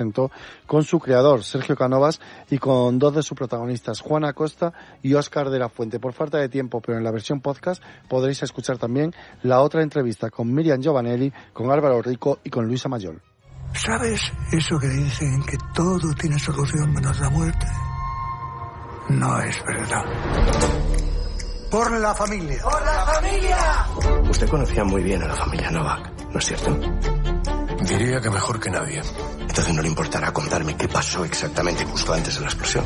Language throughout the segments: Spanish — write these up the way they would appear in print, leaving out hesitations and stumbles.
con su creador, Sergio Cánovas, y con dos de sus protagonistas, Juana Acosta y Óscar de la Fuente. Por falta de tiempo, pero en la versión podcast, podréis escuchar también la otra entrevista con Miriam Giovanelli, con Álvaro Rico y con Luisa Mayol. ¿Sabes eso que dicen, que todo tiene solución menos la muerte? No es verdad. Por la familia. ¡Por la familia! Usted conocía muy bien a la familia Novak, ¿no es cierto? Diría que mejor que nadie. Entonces no le importará contarme qué pasó exactamente justo antes de la explosión.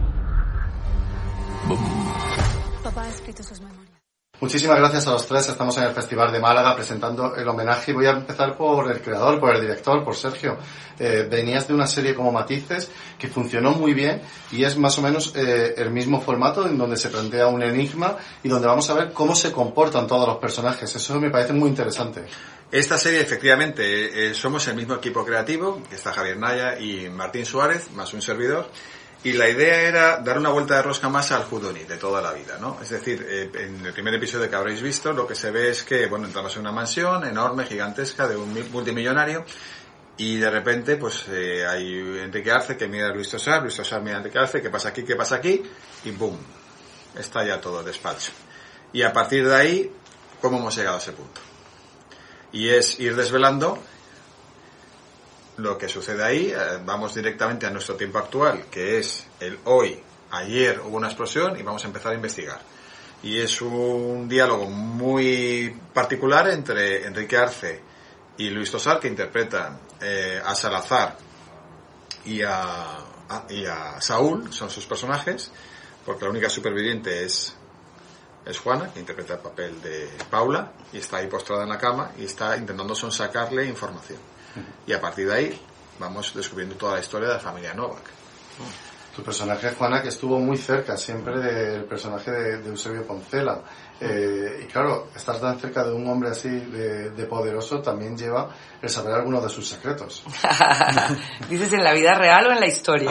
Boom. Papá ha escrito sus memorias. Muchísimas gracias a los tres. Estamos en el Festival de Málaga presentando el homenaje y voy a empezar por el creador, por el director, por Sergio. Venías de una serie como Matices que funcionó muy bien y es más o menos el mismo formato en donde se plantea un enigma y donde vamos a ver cómo se comportan todos los personajes. Eso me parece muy interesante. Esta serie, efectivamente, somos el mismo equipo creativo, que está Javier Naya y Martín Suárez, más un servidor. Y la idea era dar una vuelta de rosca más al whodunit de toda la vida, ¿no? Es decir, en el primer episodio que habréis visto, lo que se ve es que, bueno, entramos en una mansión enorme, gigantesca, de un multimillonario, y de repente, pues, hay Enrique Arce que mira a Luis Tosar mira a Enrique Arce, ¿qué pasa aquí? Y ¡boom! Estalla todo el despacho. Y a partir de ahí, ¿cómo hemos llegado a ese punto? Y es ir desvelando lo que sucede ahí. Vamos directamente a nuestro tiempo actual, que es el hoy. Ayer hubo una explosión y vamos a empezar a investigar. Y es un diálogo muy particular entre Enrique Arce y Luis Tosar, que interpretan a Salazar y a Saúl, son sus personajes, porque la única superviviente es Juana, que interpreta el papel de Paula, y está ahí postrada en la cama y está intentando sonsacarle información. Y a partir de ahí vamos descubriendo toda la historia de la familia Novak. Tu personaje, Juana, que estuvo muy cerca siempre del personaje de Eusebio Poncela. Y claro, estar tan cerca de un hombre así de poderoso también lleva el saber algunos de sus secretos. ¿Dices en la vida real o en la historia?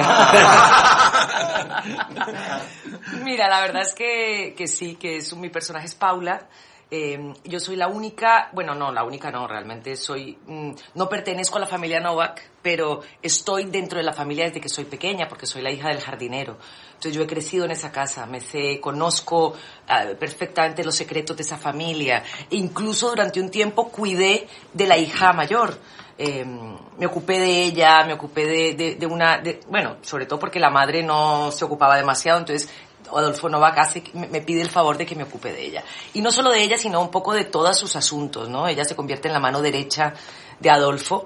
Mira, la verdad es que sí, que mi personaje es Paula. Yo soy la única, realmente no pertenezco a la familia Novak, pero estoy dentro de la familia desde que soy pequeña, porque soy la hija del jardinero. Entonces yo he crecido en esa casa, conozco perfectamente los secretos de esa familia. E incluso durante un tiempo cuidé de la hija mayor. Me ocupé de ella, me ocupé sobre todo porque la madre no se ocupaba demasiado, entonces Adolfo Novak me pide el favor de que me ocupe de ella. Y no solo de ella, sino un poco de todos sus asuntos, ¿no? Ella se convierte en la mano derecha de Adolfo.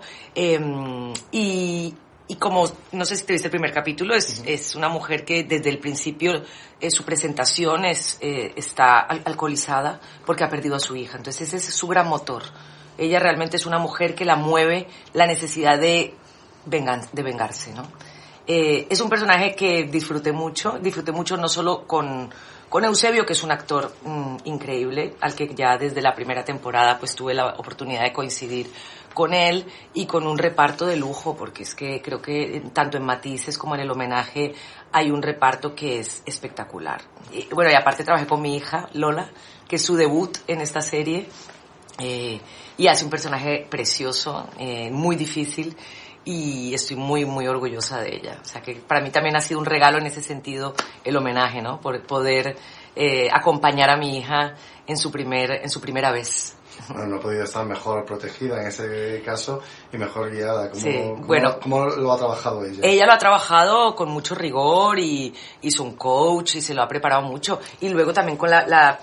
Y como, no sé si te viste el primer capítulo, es una mujer que desde el principio, su presentación está alcoholizada porque ha perdido a su hija. Entonces ese es su gran motor. Ella realmente es una mujer que la mueve la necesidad de vengarse, ¿no? Es un personaje que disfruté mucho no solo con Eusebio, que es un actor increíble, al que ya desde la primera temporada pues tuve la oportunidad de coincidir con él, y con un reparto de lujo, porque es que creo que tanto en Matices como en el homenaje hay un reparto que es espectacular. Y aparte trabajé con mi hija Lola, que es su debut en esta serie, y hace un personaje precioso, muy difícil, y estoy muy, muy orgullosa de ella. O sea que para mí también ha sido un regalo en ese sentido el homenaje, ¿no? Por poder acompañar a mi hija en su primera vez. Bueno, no ha podido estar mejor protegida en ese caso y mejor guiada. ¿Cómo lo ha trabajado ella? Ella lo ha trabajado con mucho rigor y hizo un coach y se lo ha preparado mucho. Y luego también con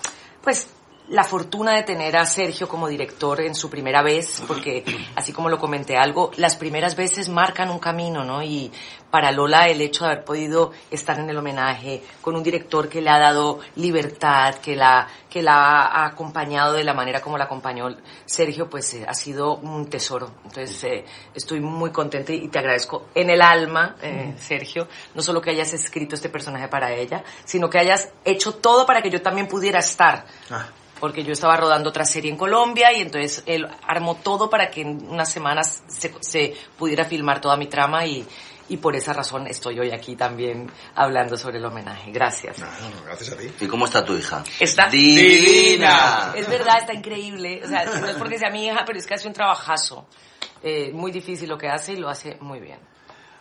la fortuna de tener a Sergio como director en su primera vez, porque así como lo comenté las primeras veces marcan un camino, ¿no? Y para Lola el hecho de haber podido estar en el homenaje con un director que le ha dado libertad, que la ha acompañado de la manera como la acompañó Sergio, pues ha sido un tesoro. Entonces estoy muy contenta y te agradezco en el alma, Sergio, no solo que hayas escrito este personaje para ella, sino que hayas hecho todo para que yo también pudiera estar. Porque yo estaba rodando otra serie en Colombia y entonces él armó todo para que en unas semanas se pudiera filmar toda mi trama, y por esa razón estoy hoy aquí también hablando sobre el homenaje. Gracias. No, gracias a ti. ¿Y cómo está tu hija? Está divina. Es verdad, está increíble. O sea, no es porque sea mi hija, pero es que hace un trabajazo. Muy difícil lo que hace y lo hace muy bien.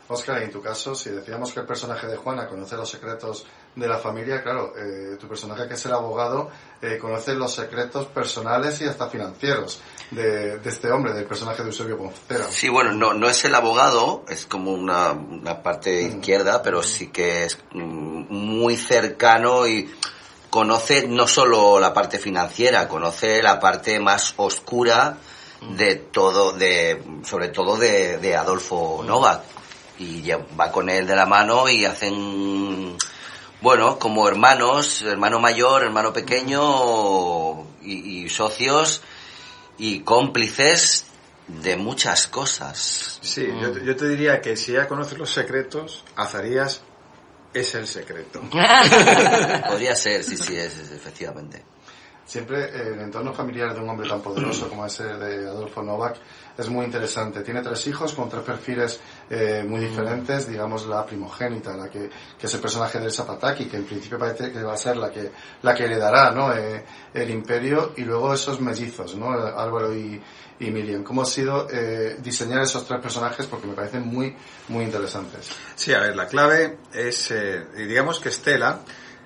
Óscar, en tu caso, si decíamos que el personaje de Juana conoce los secretos de la familia, claro, tu personaje, que es el abogado, conoce los secretos personales y hasta financieros de este hombre, del personaje de Eusebio Poncela. Sí, bueno, no es el abogado, es como una parte izquierda, pero sí que es muy cercano y conoce no solo la parte financiera, conoce la parte más oscura de todo, sobre todo de Adolfo Novak. Y ya va con él de la mano y hacen, bueno, como hermanos, hermano mayor, hermano pequeño y socios y cómplices de muchas cosas. Sí, yo te diría que si ya conoces los secretos, Azarías es el secreto. Podría ser, sí, es efectivamente. Siempre el entorno familiar de un hombre tan poderoso como ese de Adolfo Novak es muy interesante. Tiene 3 hijos con 3 perfiles muy diferentes. Digamos, la primogénita, la que es el personaje del Zapataki, que en principio parece que va a ser la que heredará, ¿no?, el imperio, y luego esos mellizos, ¿no?, Álvaro y Miriam. ¿Cómo ha sido diseñar esos 3 personajes? Porque me parecen muy, muy interesantes. Sí, a ver, la clave es, digamos que Estela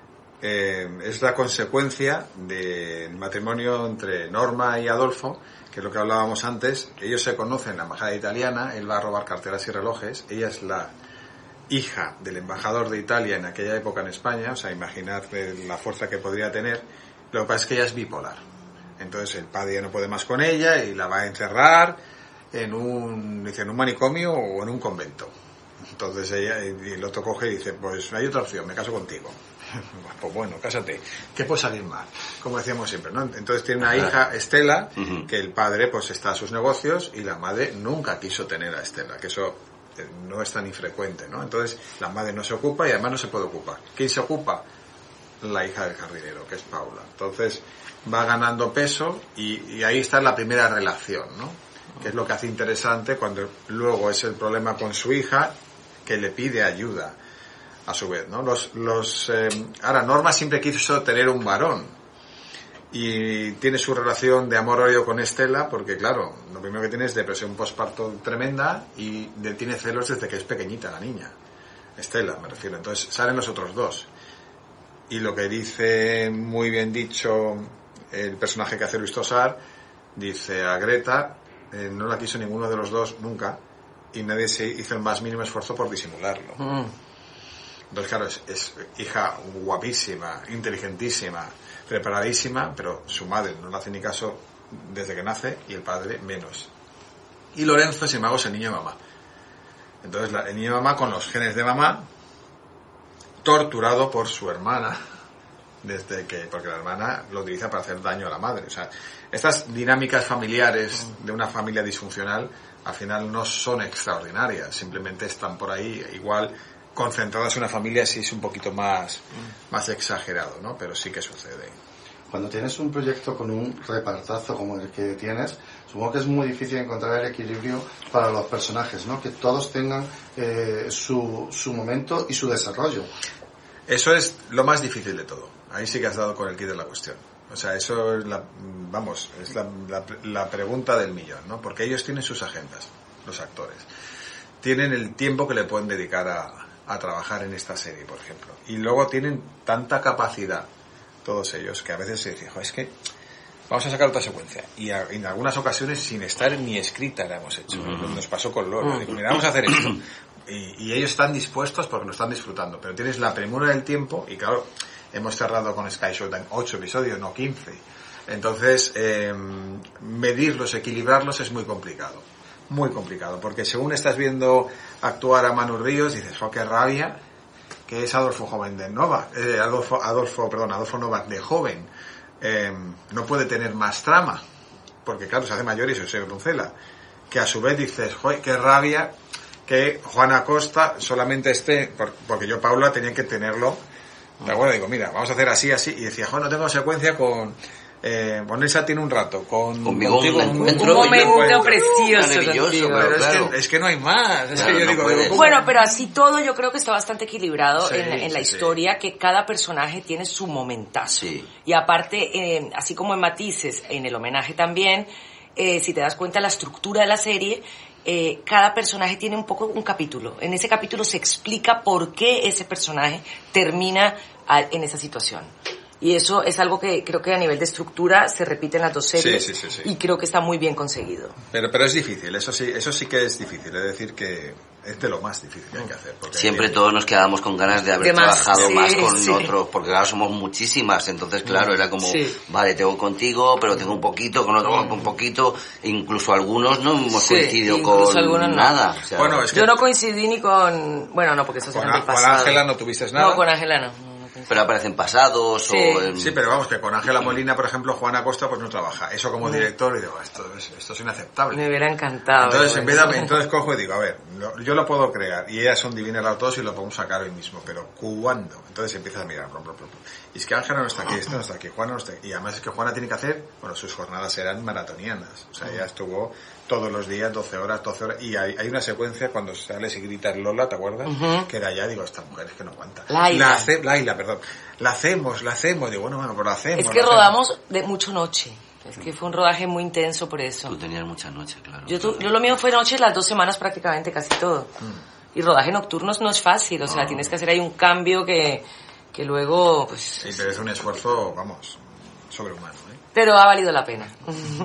es la consecuencia del matrimonio entre Norma y Adolfo, que es lo que hablábamos antes. Ellos se conocen en la embajada italiana, él va a robar carteras y relojes, ella es la hija del embajador de Italia en aquella época en España, o sea, imaginad la fuerza que podría tener. Lo que pasa es que ella es bipolar, entonces el padre ya no puede más con ella y la va a encerrar en un manicomio o en un convento. Entonces ella, y el otro coge y dice, pues no hay otra opción, me caso contigo. Pues bueno, cásate. ¿Qué puede salir mal? Como decíamos siempre, ¿no? Entonces tiene una hija, Estela, que el padre pues está a sus negocios y la madre nunca quiso tener a Estela, que eso no es tan infrecuente, ¿no? Entonces la madre no se ocupa y además no se puede ocupar. ¿Quién se ocupa? La hija del jardinero, que es Paula. Entonces va ganando peso y ahí está la primera relación, ¿no? Que es lo que hace interesante cuando luego es el problema con su hija, que le pide ayuda a su vez, ¿no? Ahora, Norma siempre quiso tener un varón y tiene su relación de amor-odio con Estela, porque claro, lo primero que tiene es depresión postparto tremenda y tiene celos desde que es pequeñita la niña, Estela me refiero. Entonces salen los otros 2 y lo que dice muy bien dicho el personaje que hace Luis Tosar, dice a Greta, no la quiso ninguno de los 2 nunca y nadie se hizo el más mínimo esfuerzo por disimularlo. Entonces, claro, es hija guapísima, inteligentísima, preparadísima, pero su madre no le hace ni caso desde que nace y el padre menos. Y Lorenzo, sin embargo, es el niño de mamá. Entonces, el niño de mamá con los genes de mamá, torturado por su hermana, porque la hermana lo utiliza para hacer daño a la madre. O sea, estas dinámicas familiares de una familia disfuncional, al final no son extraordinarias, simplemente están por ahí, igual concentradas en una familia sí es un poquito más exagerado, ¿no? Pero sí que sucede. Cuando tienes un proyecto con un repartazo como el que tienes, supongo que es muy difícil encontrar el equilibrio para los personajes, ¿no? Que todos tengan su momento y su desarrollo. Eso es lo más difícil de todo. Ahí sí que has dado con el quid de la cuestión. O sea, eso es la pregunta del millón, ¿no? Porque ellos tienen sus agendas, los actores. Tienen el tiempo que le pueden dedicar a trabajar en esta serie, por ejemplo. Y luego tienen tanta capacidad, todos ellos, que a veces se dice, es que vamos a sacar otra secuencia. Y en algunas ocasiones, sin estar ni escrita, la hemos hecho. Nos pasó con Loro. Digo, mira, vamos a hacer esto. Y ellos están dispuestos porque lo están disfrutando. Pero tienes la premura del tiempo y, claro, hemos cerrado con Sky Showtime 8 episodios, no 15. Entonces, medirlos, equilibrarlos es muy complicado. Muy complicado, porque según estás viendo actuar a Manu Ríos, dices, qué rabia, que es Adolfo Joven de Novak, Adolfo Novak de joven, no puede tener más trama, porque claro, se hace mayor y se Poncela, que a su vez dices, qué rabia que Juana Costa solamente esté, porque yo Paula tenía que tenerlo, de acuerdo, digo, mira, vamos a hacer así, y decía, no tengo secuencia con Elsa tiene un rato conmigo un momento precioso pero claro. es que no hay más, es que yo digo, bueno, pero así todo yo creo que está bastante equilibrado en la historia, que cada personaje tiene su momentazo, y aparte así como en matices en el homenaje también, si te das cuenta la estructura de la serie cada personaje tiene un poco un capítulo. En ese capítulo se explica por qué ese personaje termina en esa situación. Y eso es algo que creo que a nivel de estructura se repite en las dos series. Sí. Y creo que está muy bien conseguido. Pero es difícil, eso sí que es difícil. Es decir, que es de lo más difícil que hay que hacer. Siempre todos nos quedamos con ganas de haber trabajado más con otros, porque ahora somos muchísimas. Entonces, claro, era como, vale, tengo contigo, pero tengo un poquito, con otro un poquito. Incluso algunos no hemos coincidido con nada. O sea, bueno, es que yo no coincidí ni con... Bueno, no, porque eso será el pasado. Con Ángela no tuviste nada. No, con Ángela no. Pero aparecen pasados Sí, pero vamos, que con Ángela Molina, por ejemplo, Juan Acosta pues no trabaja. Eso como director, y digo, esto es inaceptable. Me hubiera encantado. Entonces cojo y digo, a ver, yo lo puedo crear, y ellas son divinas las dos y lo podemos sacar hoy mismo, pero ¿cuándo? Entonces empiezas a mirar, y es que Ángela no está aquí, esto no está aquí, Juana no está aquí, y además es que Juana tiene que hacer, bueno, sus jornadas eran maratonianas, o sea, ella estuvo todos los días, 12 horas, y hay una secuencia cuando sales y gritas Lola, ¿te acuerdas? Que era ya, digo, esta mujer es que no aguanta. Laila, perdón. La hacemos, digo, bueno, pues la hacemos. Es que rodamos de mucho noche. Es que fue un rodaje muy intenso por eso. Tú tenías muchas noches, claro. Yo lo mío fue noche las 2 semanas prácticamente, casi todo. Y rodaje nocturnos no es fácil, o sea, tienes que hacer ahí un cambio que luego, pues... Sí, pero es un esfuerzo, vamos, sobrehumano, ¿eh? Pero ha valido la pena.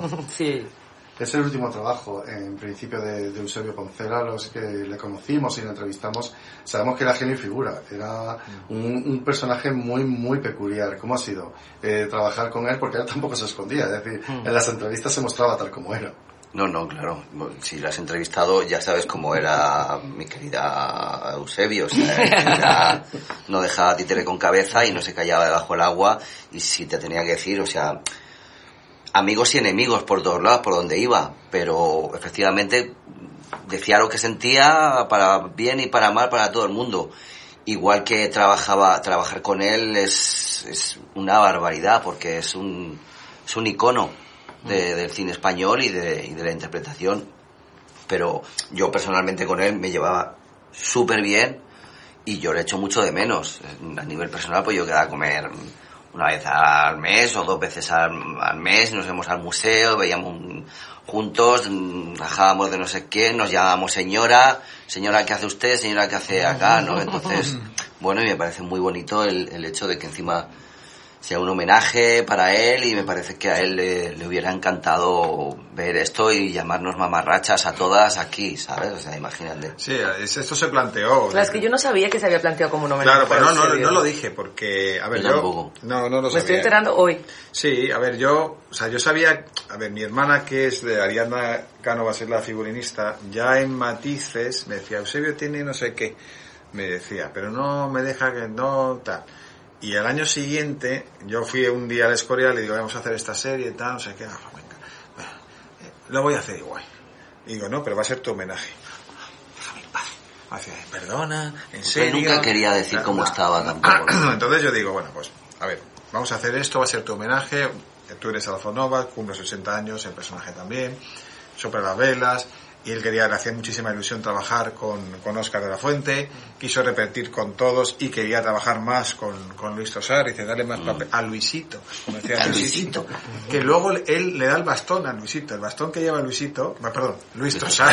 Sí. Es el último trabajo, en principio, de Eusebio Poncela. Los que le conocimos y le entrevistamos sabemos que era genio y figura. Era un personaje muy, muy peculiar. ¿Cómo ha sido trabajar con él? Porque él tampoco se escondía. Es decir, en las entrevistas se mostraba tal como era. No, claro. Si la has entrevistado ya sabes cómo era mi querida Eusebio. O sea, ella no dejaba títere con cabeza y no se callaba debajo del agua. Y si te tenía que decir, o sea... amigos y enemigos por todos lados, por donde iba, pero efectivamente decía lo que sentía para bien y para mal para todo el mundo. Igual que trabajar con él es una barbaridad, porque es un icono del cine español y de la interpretación. Pero yo personalmente con él me llevaba súper bien y yo le echo mucho de menos. A nivel personal, pues yo quedaba a comer una vez al mes o 2 veces al mes, nos íbamos al museo, veíamos juntos, rajábamos de no sé quién, nos llamábamos señora, ¿qué hace usted? Señora, ¿qué hace acá? ¿No? Entonces, bueno, y me parece muy bonito el hecho de que encima sea un homenaje para él, y me parece que a él le hubiera encantado ver esto y llamarnos mamarrachas a todas aquí, ¿sabes? O sea, imagínate. Sí, esto se planteó. Claro, es que yo no sabía que se había planteado como un homenaje. Claro, pero no lo dije porque, a ver, yo no lo sabía. Me estoy enterando hoy. Sí, a ver, yo sabía, a ver, mi hermana, que es de Ariadna Cano, va a ser la figurinista, ya en Matices me decía, Eusebio tiene no sé qué, me decía, pero no me deja que no, tal. Y el año siguiente, yo fui un día al Escorial y le digo, vamos a hacer esta serie y tal, no sé qué, venga, lo voy a hacer igual. Y digo, no, pero va a ser tu homenaje. Déjame en paz. Hace, perdona, en serio. Pero nunca quería decir cómo estaba tampoco. Entonces yo digo, bueno, pues, a ver, vamos a hacer esto, va a ser tu homenaje, tú eres Adolfo Nova, cumples 80 años, el personaje también, sopla las velas. Y él le hacía muchísima ilusión trabajar con Óscar de la Fuente, quiso repetir con todos y quería trabajar más con Luis Tosar, y dice, darle más papel a Luisito, como decía Luisito, que luego él le da el bastón a Luisito, el bastón que lleva Luis Tosar,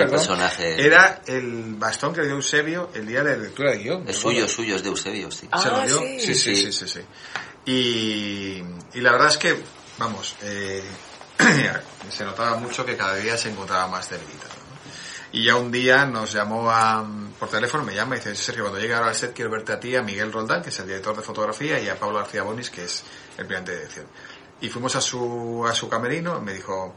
era el bastón que le dio Eusebio el día de la lectura de guión. Es suyo, es de Eusebio, sí. ¿Se lo dio? Sí. Y la verdad es que, vamos, se notaba mucho que cada día se encontraba más debilitado, ¿no? Y ya un día nos llamó por teléfono, me llama y dice, Sergio, cuando llegue ahora al set quiero verte a ti, a Miguel Roldán, que es el director de fotografía, y a Pablo García Bonis, que es el brillante de dirección. Y fuimos a su camerino, me dijo,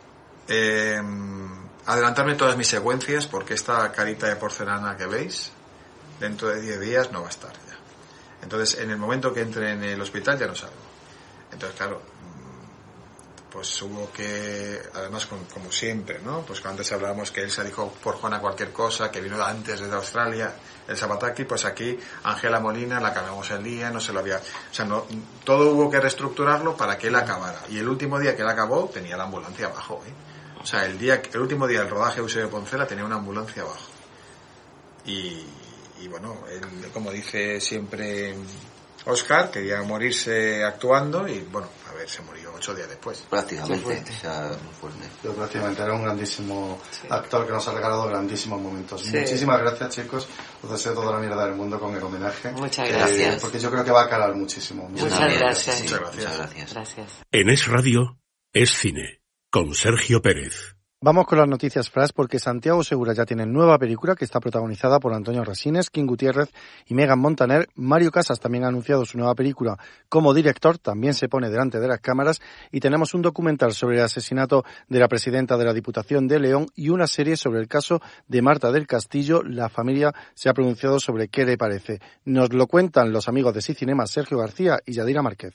adelantarme todas mis secuencias, porque esta carita de porcelana que veis, dentro de 10 días no va a estar ya. Entonces, en el momento que entre en el hospital ya no salgo. Entonces, claro, pues hubo que, además como siempre, ¿no? Pues cuando antes hablábamos que él se dijo por Juana cualquier cosa, que vino antes desde Australia, el Sabataki, pues aquí Ángela Molina la cambiamos el día, no se lo había, o sea, no, todo hubo que reestructurarlo para que él acabara. Y el último día que él acabó tenía la ambulancia abajo, ¿eh? O sea, el último día del rodaje de Eusebio Poncela tenía una ambulancia abajo. Y bueno, él, como dice siempre Óscar, quería morirse actuando, y bueno, a se murió 8 días después. Prácticamente, o sea, muy fuerte. Pero prácticamente era un grandísimo actor que nos ha regalado grandísimos momentos. Sí. Muchísimas gracias, chicos. Os deseo toda la mierda del mundo con el homenaje. Muchas gracias. Porque yo creo que va a calar muchísimo. Muchas gracias. Muchas gracias. Muchas gracias. Gracias. En Es Radio, Es Cine, con Sergio Pérez. Vamos con las noticias flash porque Santiago Segura ya tiene nueva película que está protagonizada por Antonio Resines, Kim Gutiérrez y Megan Montaner. Mario Casas también ha anunciado su nueva película como director, también se pone delante de las cámaras, y tenemos un documental sobre el asesinato de la presidenta de la Diputación de León y una serie sobre el caso de Marta del Castillo. La familia se ha pronunciado sobre qué le parece. Nos lo cuentan los amigos de Sí Cinema, Sergio García y Yadira Márquez.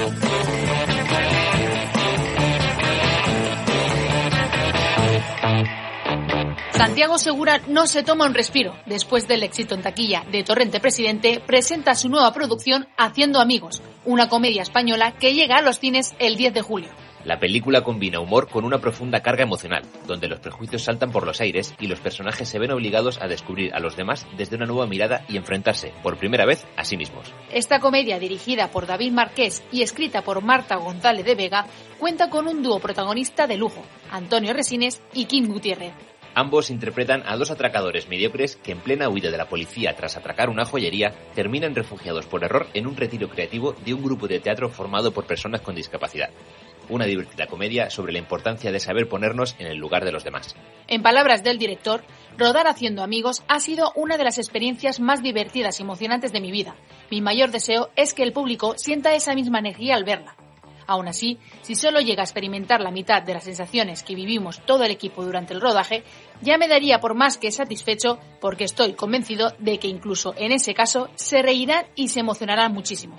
Santiago Segura no se toma un respiro. Después del éxito en taquilla de Torrente Presidente, presenta su nueva producción Haciendo Amigos, una comedia española que llega a los cines el 10 de julio. La película combina humor con una profunda carga emocional, donde los prejuicios saltan por los aires y los personajes se ven obligados a descubrir a los demás desde una nueva mirada y enfrentarse, por primera vez, a sí mismos. Esta comedia, dirigida por David Marqués y escrita por Marta González de Vega, cuenta con un dúo protagonista de lujo, Antonio Resines y Kim Gutiérrez. Ambos interpretan a dos atracadores mediocres que en plena huida de la policía tras atracar una joyería terminan refugiados por error en un retiro creativo de un grupo de teatro formado por personas con discapacidad. Una divertida comedia sobre la importancia de saber ponernos en el lugar de los demás. En palabras del director, rodar Haciendo Amigos ha sido una de las experiencias más divertidas y emocionantes de mi vida. Mi mayor deseo es que el público sienta esa misma energía al verla. Aún así, si solo llega a experimentar la mitad de las sensaciones que vivimos todo el equipo durante el rodaje, ya me daría por más que satisfecho, porque estoy convencido de que incluso en ese caso se reirán y se emocionarán muchísimo.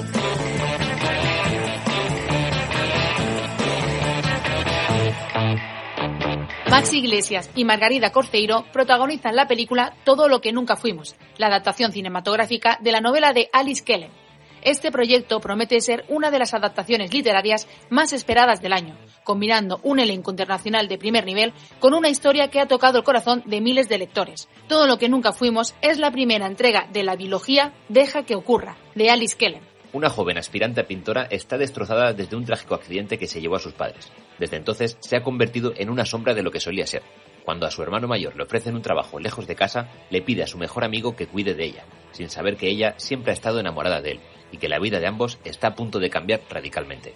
Max Iglesias y Margarida Corceiro protagonizan la película Todo lo que nunca fuimos, la adaptación cinematográfica de la novela de Alice Kellen. Este proyecto promete ser una de las adaptaciones literarias más esperadas del año, combinando un elenco internacional de primer nivel con una historia que ha tocado el corazón de miles de lectores. Todo lo que nunca fuimos es la primera entrega de la biología Deja que ocurra, de Alice Kellen. Una joven aspirante a pintora está destrozada desde un trágico accidente que se llevó a sus padres. Desde entonces se ha convertido en una sombra de lo que solía ser. Cuando a su hermano mayor le ofrecen un trabajo lejos de casa, le pide a su mejor amigo que cuide de ella, sin saber que ella siempre ha estado enamorada de él y que la vida de ambos está a punto de cambiar radicalmente.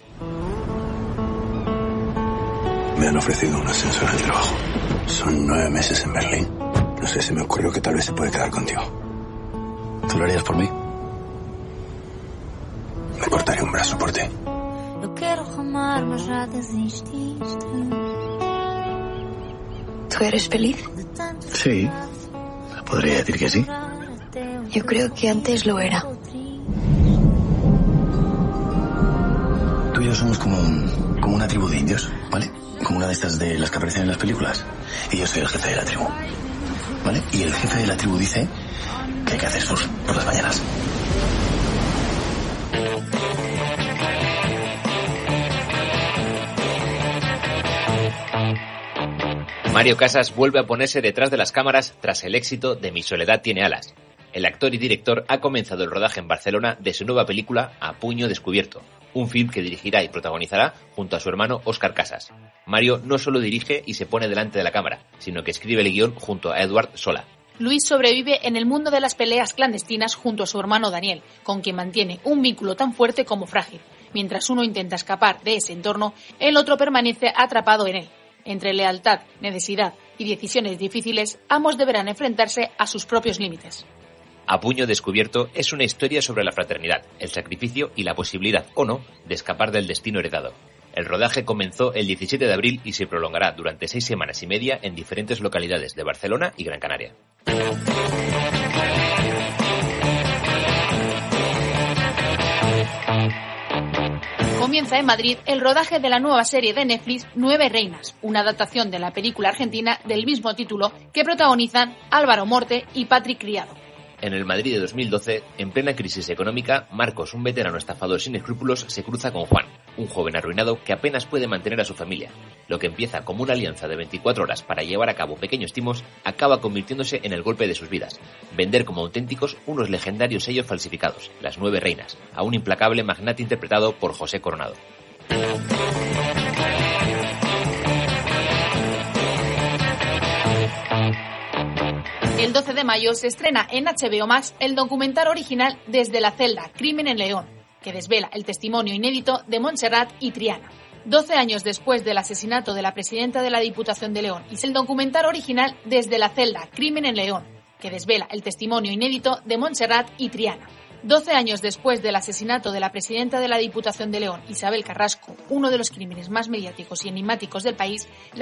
Me han ofrecido un ascenso en el trabajo. Son 9 meses en Berlín. No sé, se me ocurrió que tal vez se puede quedar contigo. ¿Tú lo harías por mí? Me cortaría un brazo por ti. ¿Tú eres feliz? Sí, podría decir que sí. Yo creo que antes lo era. Tú y yo somos como una tribu de indios, ¿vale? Como una de estas de las que aparecen en las películas. Y yo soy el jefe de la tribu, ¿vale? Y el jefe de la tribu dice que hay que hacer surf por las mañanas. Mario Casas vuelve a ponerse detrás de las cámaras tras el éxito de Mi soledad tiene alas. El actor y director ha comenzado el rodaje en Barcelona de su nueva película A puño descubierto, un film que dirigirá y protagonizará junto a su hermano Óscar Casas. Mario no solo dirige y se pone delante de la cámara, sino que escribe el guión junto a Eduard Sola. Luis sobrevive en el mundo de las peleas clandestinas junto a su hermano Daniel, con quien mantiene un vínculo tan fuerte como frágil. Mientras uno intenta escapar de ese entorno, el otro permanece atrapado en él. Entre lealtad, necesidad y decisiones difíciles, ambos deberán enfrentarse a sus propios límites. A puño descubierto es una historia sobre la fraternidad, el sacrificio y la posibilidad, o no, de escapar del destino heredado. El rodaje comenzó el 17 de abril y se prolongará durante 6 semanas y media en diferentes localidades de Barcelona y Gran Canaria. Comienza en Madrid el rodaje de la nueva serie de Netflix 9 Reinas, una adaptación de la película argentina del mismo título que protagonizan Álvaro Morte y Patrick Criado. En el Madrid de 2012, en plena crisis económica, Marcos, un veterano estafador sin escrúpulos, se cruza con Juan, un joven arruinado que apenas puede mantener a su familia. Lo que empieza como una alianza de 24 horas para llevar a cabo pequeños timos, acaba convirtiéndose en el golpe de sus vidas. Vender como auténticos unos legendarios sellos falsificados, las 9 Reinas, a un implacable magnate interpretado por José Coronado. 12 de mayo se estrena en HBO Max el documental original Desde la celda, Crimen en León, que desvela el testimonio inédito de Montserrat y Triana. 12 años después del asesinato de la presidenta de la Diputación de León, y el documental original Desde la celda, Crimen en León, que desvela el testimonio inédito de Montserrat y Triana. 12 años después del asesinato de la presidenta de la Diputación de León, Isabel Carrasco, uno de los crímenes más mediáticos y enigmáticos del país,